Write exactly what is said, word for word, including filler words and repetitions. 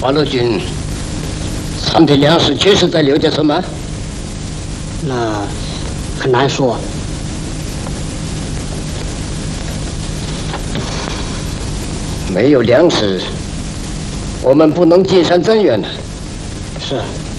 八路军藏的粮食确实在刘家村吗？ 那很难说。 没有粮食，我们不能进山增援了。 是。